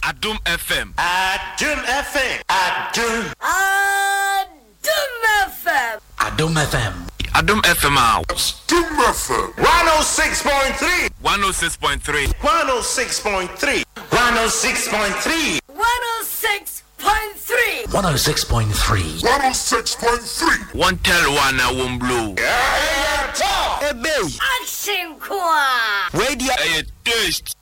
Adum FM. Adum FM. Adum. Adum FM. Adum FM. Adum FM out. Adum FM. 106.3. 106.3. 106.3. 106.3. 106.3. 106.3. 106.3. One tell one I won't blow. Action Kwa. Radio. A taste.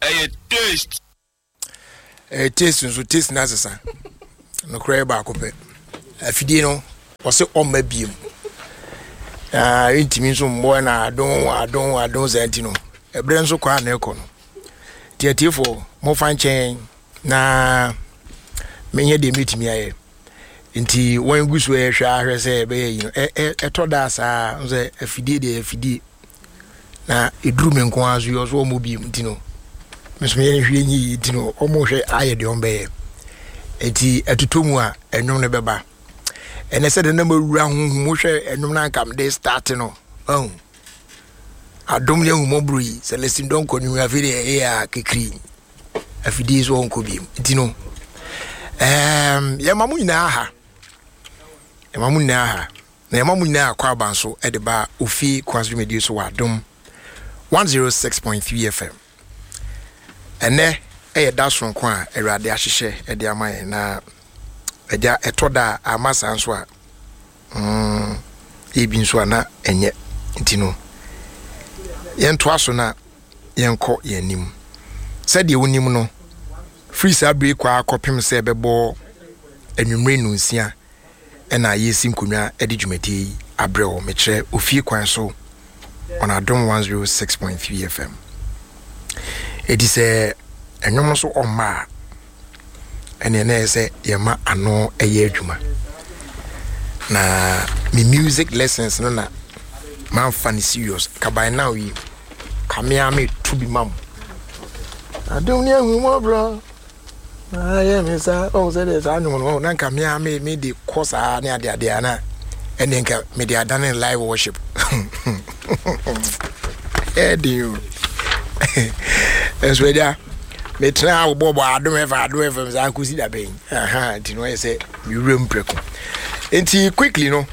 Taste so taste nazasa. No cry back up. Afidie no was on my beam. Intimi so mbo na adon zentino. Ebren so kwa na ekono. Tietifo mo fan chen na menye de metimi aye. Nti wan gusu ehwa ahwe se be yi no etoda sa nze afidie na eduru menko azu yo so mo biem nti no mesome ye hwe nyi nti no omo hwe aye de ombe enti atutomu a enum ne beba ene se de na mawura honhum mo hwe enum na nkam de start no adom ne humo brui Celestine don konu afide e ya kekri afide so onko biem nti no yamamu nyina ha na yamamu nyina akwa banso e de ba ofi kwanso media so wadom 106.3 FM ene dason kwa erade ahihye e de amaye na eja etoda amasa nso a ebi nso na enye ntino yento aso na yenko yanim sede wonim no free sabre kwa akopem se bebo anwumre nunsia ena yesi nkonwa edi dwumati abrewo mekire ofie kwan so on Adom 106.3 FM. It is a enwom so oma ene na ese yema ano eye adwuma na me music lessons no na man fan serious ka by now yi kamea me to be mam Adom ne hu mo bro ya me sa o se de sa no na kamea me de course a ne ade na ene nka me de adane live worship Edio. Eswedia. Me tra bobo adom efa za kusi da ben. Ti no say me rem preko. Enti quickly no.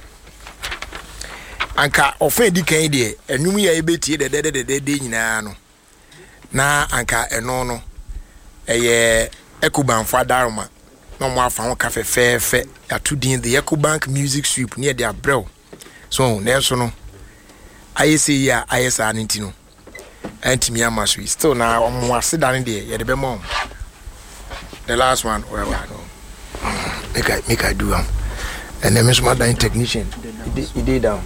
Anka ofa di kan de enum ya ebetie de nyina no. Na anka eno no. Eye Ecobank Daruma. No mo afa ho cafe fe atudin the Ecobank music sweep near their bro. So neso no. I say ya ISA nintino. Antimi amasui still na omo asidane de ye de be mom. The last one where make I do am. And then Mr. Madan technician. He did down.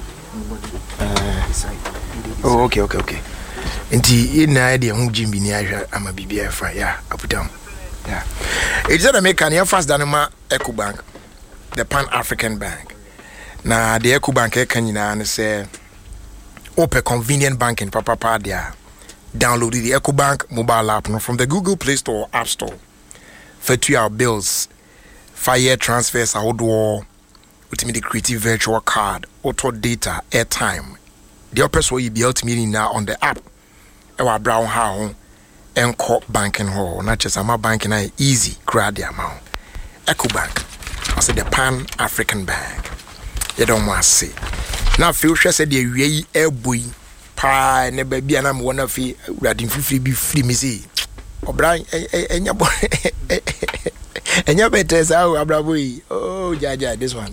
Oh okay. Enti ina idea hu jimbi ni ahwa ama bibia fa ya aputam. Yeah. It's that make an fast than ma Ecobank, the Pan African Bank. Na the Ecobank e kan nyina ne say open convenient banking papa there. Download the Ecobank mobile app from the Google Play Store or App Store. For 2 hour bills, fire transfers, outdoor, ultimately creative virtual card, auto data, airtime. The upper so you be ultimately now on the app. Our brown how and core banking hall, not just a banking easy, grab the amount. Ecobank, I said the Pan African Bank. You don't want to see. Now, future said the way air boy pie never be an am one of the radin free be free me see. O'Brien and your boy and your better is our bravo. Oh, Jaja, this one.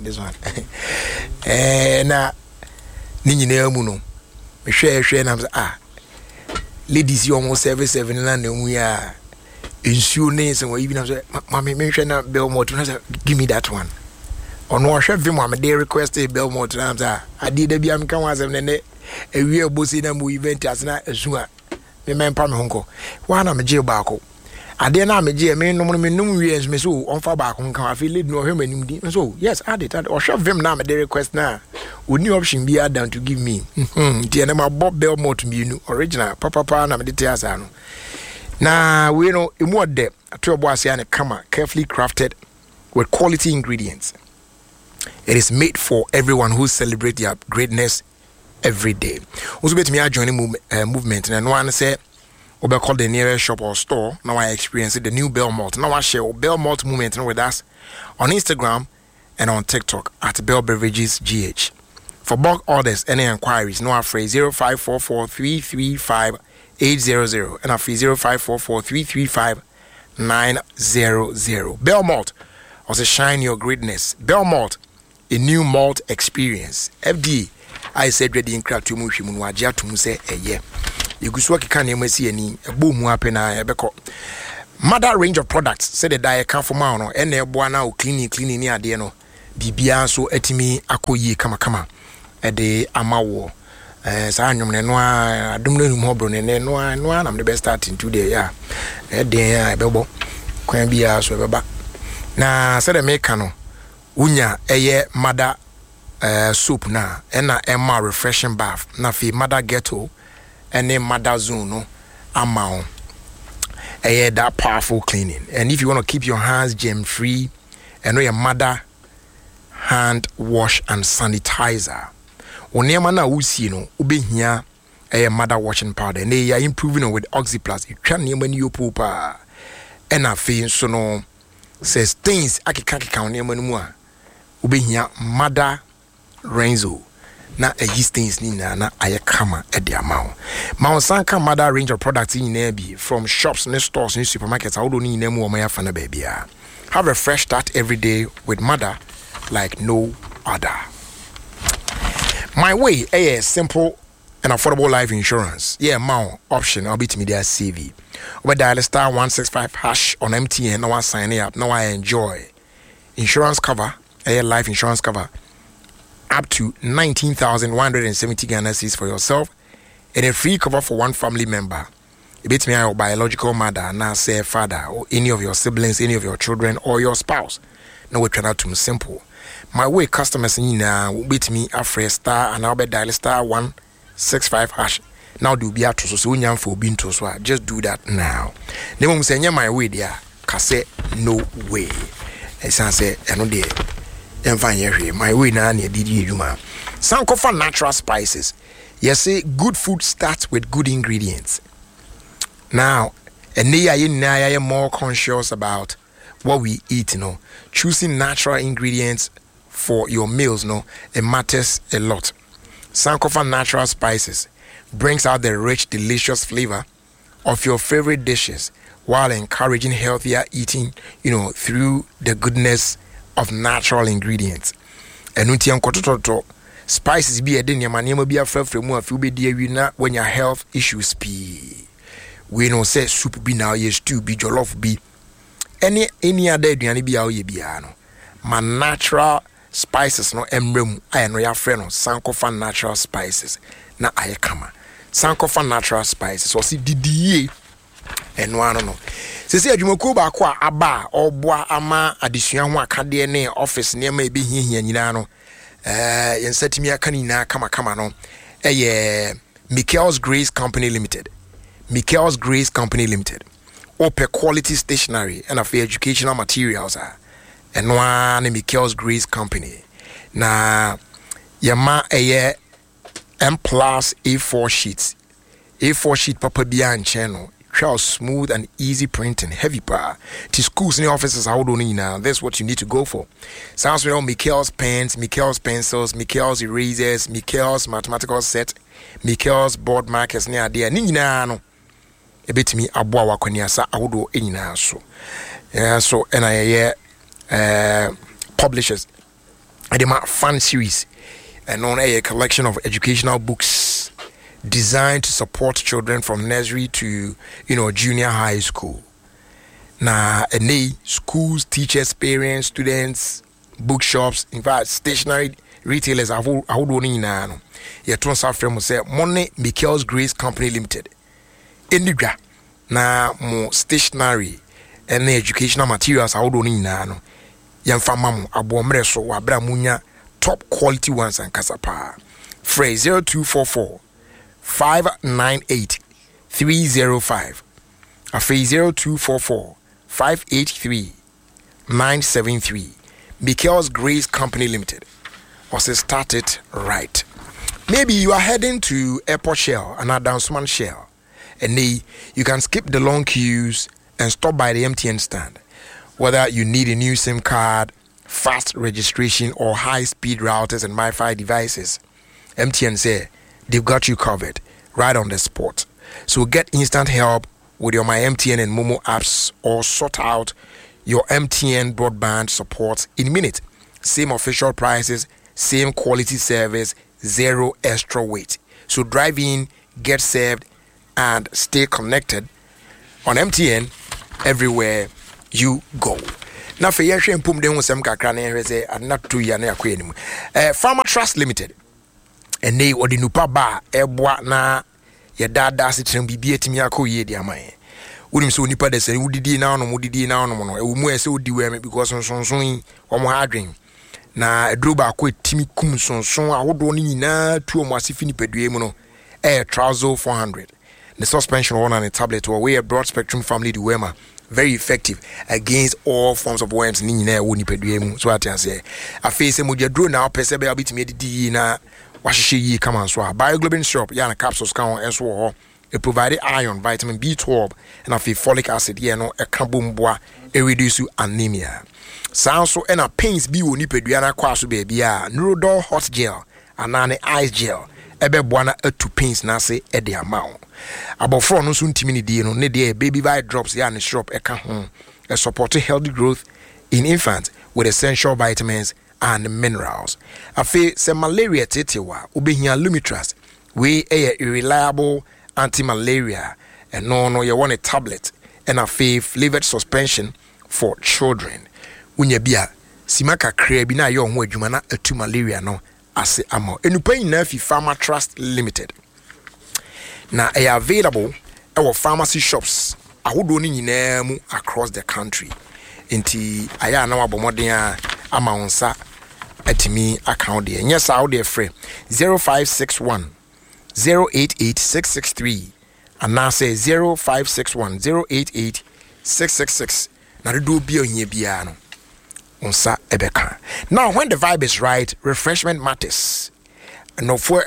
Na Nini Muno. Me share and ladies, you almost 7 and we are insurance and we even have Mammy mentioned Belmont. Give me that one. On what chef Vim, they requested Belmont Rams. I did a BM come as a real bossy number event as not a sure. Me man Pam Honko. One am a jail barco. I dare not a jail, no years, Miss on far back on car, feel it no him and so. Yes, I did that. Or chef Vim now, they request now. Would new option be down to give me? Dear Bob Belmont to me, original Papa Pana, details. Now, we know in what depth a turboasiana camera carefully crafted with quality ingredients. It is made for everyone who celebrates their greatness every day. Also, bet me I join movement and one say or call the nearest shop or store. Now I experience the new Bell Malt. Now I share Bell Malt movement with us on Instagram and on TikTok at Bell Beverages GH. For bulk orders, any inquiries, no afraid 0544 335 800 and afraid 0544 335 900. Bell Malt also shine your greatness. Bell Malt, a new malt experience. FDA, I said ready in crowd to move him wajia to say a year. You could swak can you see any a boom wapena beko. Mother range of products said the diet come from mano and a buana cleaning near diano. Bibia so etimi akoyi kama de amawo saa nwom ne no a adom no mu hobro ne no am the best starting today ya den a bebo kwan bia so beba na say the make no unya eye mother soup na na emma refreshing bath na fi mother ghetto and mother zone no amount that powerful cleaning. And if you want to keep your hands germ free and know your mother hand wash and sanitizer. Onyema na usi no ubehia mother washing powder and they are improving with Oxyplus. You can name you poopa and a fin so no says things akikaki ka onyema no mu a ubehia mother Renzo na yeast things ni na ayekama e de amount. Ma sanka mother range of products in bi from shops and stores and supermarkets all ni na mu o ma fana baby. Have a fresh start every day with mother like no other. My way, a simple and affordable life insurance. Yeah, my option. I'll be to me there CV. Over dial star 165 hash on MTN. Now I sign up. Now I enjoy insurance cover. A life insurance cover up to 19,170 Ghana cedis for yourself, and a free cover for one family member. It beats me your biological mother, now say father, or any of your siblings, any of your children, or your spouse. No, we turn out to simple. My way customers in now will beat me a fresh star and I'll be dial star 165 hash. Now do be out to so young for being to so just do that now. They won't say my way there. Case no way. As I say, I know there. Then find here. My way now near DD Juma. Sankofa natural spices. Yes, say good food starts with good ingredients. Now, and they are more conscious about what we eat, you know. Choosing natural ingredients for your meals, you know, it matters a lot. Sankofa natural spices brings out the rich, delicious flavor of your favorite dishes while encouraging healthier eating, you know, through the goodness of natural ingredients. And spices be a din yamanema be a fremu afu be dear when your health issues be. We know say soup be now yes stew be jollof be any other aduane bi a o ye bia no ma natural spices no emrem aye no ya frɛ no Sankofa natural spices na aye kama Sankofa natural spices so si didie eno ano no se adwumako ba ko aba oboa ama adesua ho akade ne office ne ma ebe hia nyina no yensatimi aka ni na kama no Michael's Grace Company Limited. Michael's Grace Company Limited. Open quality stationery and for educational materials and one Michael's Grace Company. Na yama M plus A4 sheets. A4 sheet papa bian channel. Trial smooth and easy printing, heavy power. To schools and offices how do now. That's what you need to go for. Sounds well Michael's pens, Michael's pencils, Michael's erasers, Michael's mathematical set, Michael's board markers near there. Nina no. Ebetimi aboa wakonia sa awodo enyina so so and publishers adema fan series and on a collection of educational books designed to support children from nursery to junior high school. Na schools, teachers, parents, students, bookshops, in fact stationery retailers awodo enyina no ye ton sa frem say money Michael's Grace Company Limited. Endigwa na mo stationery and educational materials I would only no yamfa mamu abomre so wabra munya top quality ones and kasapa phrase 0244 598 305 afi 0244 583 973 Michael's Grace Company Limited was started right. Maybe you are heading to Airport Shell and Adamsman Shell. And you can skip the long queues and stop by the MTN stand. Whether you need a new SIM card, fast registration, or high-speed routers and Wi-Fi devices, MTN say they've got you covered right on the spot. So get instant help with your My MTN and Momo apps, or sort out your MTN broadband support in minutes. Same official prices, same quality service, zero extra wait. So drive in, get served, and stay connected on MTN everywhere you go. Now for your shame, pum dem some kakra na say not 2 years na yakɔ anim. Farmer Trust Limited. And they odi nupa ba eboa na ye dada sitrem bibie timi akɔ ye di aman. Wonim so nipa de say wudidi na ono mudidi na ono no. Ewumu ese odi we because sonson yi omo ha adwen. Na eduro ba akɔ timi kum sonson ahodo ni nyina tu omo asifi nipadue mu no. Trouser 400. The suspension one and a tablet or we a broad spectrum family the Wema. Very effective against all forms of worms. Nina woni pedue so ati say a face moja drone now pese be abit me di na wahye yi come on so BioGlobin shop ya na capsules kan enso ho it provide iron, vitamin B12 and a folic acid here no e ka bomboa e reduce anemia. Sound so and a pains bi woni pedue na kwa so be bia Neurodol hot gel anane ice gel ebe boana atu pains na se e de amount. About 4 no soon timini di no ne de baby vi drops ya ne shop e ka ho e support healthy growth in infants with essential vitamins and minerals. Afi se malaria tetewa obehia Lumitras we a reliable anti-malaria and no you want a tablet and afi flavored suspension for children. Unya bia simaka kra bi na yo ho adwuma na atu malaria no ase amo. Enupa ina fi Farmer Trust Limited. Now, they are available at our pharmacy shops ahodo ni nyinaa mu across the country. Inti aya na wabomoden ama onsa atimi account there. Yes, out there free 0561 088 663 and now say 0561 088 666. Na do bi ohia bia no onsa ebeka. Now, when the vibe is right, refreshment matters. No for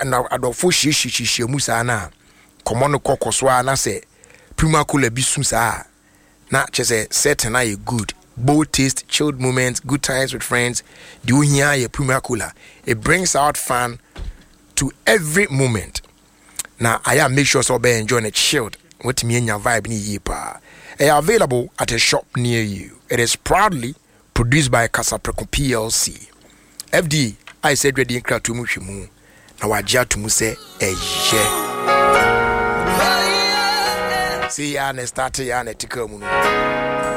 shi musa na komono kokoswa na se prima cola bisu sa na chese set na ye good bold taste, chilled moments, good times with friends. Do you hear your prima cola? It brings out fun to every moment. Now I am make sure so be enjoying it chilled with me and your vibe ni yipa. They are available at a shop near you. It is proudly produced by Kasapreko PLC. FD I said ready in crowd to mushimu. Now I judge to say see ya ne start ya ne tikamu.